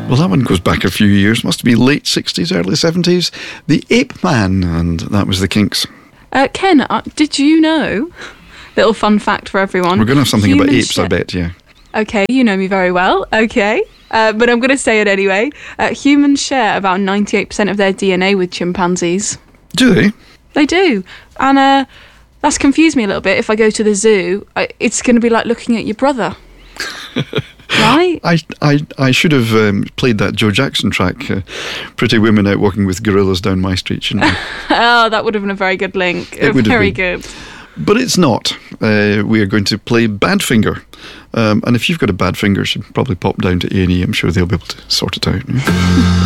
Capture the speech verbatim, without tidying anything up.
Well, that one goes back a few years. Must be late sixties, early seventies. The Ape Man, and that was the Kinks. Uh, Ken, uh, did you know? Little fun fact for everyone. We're going to have something Human about apes, sh- I bet, yeah. Okay, you know me very well. Okay. Uh, but I'm going to say it anyway. Uh, humans share about ninety-eight percent of their D N A with chimpanzees. Do they? They do. And uh, that's confused me a little bit. If I go to the zoo, I, it's going to be like looking at your brother. Right? I, I, I should have um, played that Joe Jackson track, uh, Pretty Women Out Walking with Gorillas Down My Street, shouldn't I? Oh, that would have been a very good link. It would have very been. good. But it's not. Uh, we are going to play Badfinger. Um, and if you've got a bad finger, you should probably pop down to A and E. I'm sure they'll be able to sort it out.